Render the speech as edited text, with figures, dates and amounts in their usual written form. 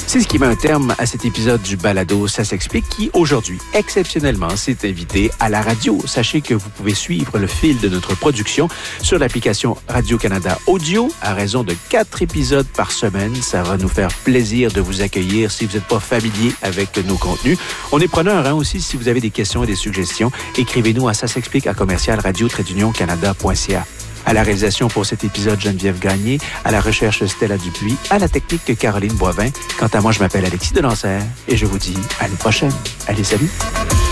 C'est ce qui met un terme à cet épisode du Balado Ça s'explique qui, aujourd'hui, exceptionnellement, s'est invité à la radio. Sachez que vous pouvez suivre le fil de notre production sur l'application Radio-Canada Audio à raison de 4 épisodes par semaine. Ça va nous faire plaisir de vous accueillir si vous n'êtes pas familier avec nos contenus. On est preneur aussi si vous avez des questions et des suggestions. Écrivez-nous à ça s'explique à commercial-radio-canada.ca. À la réalisation pour cet épisode, Geneviève Gagné. À la recherche, Stella Dupuis. À la technique, Caroline Boivin. Quant à moi, je m'appelle Alexis Delancer et je vous dis à une prochaine. Allez, salut!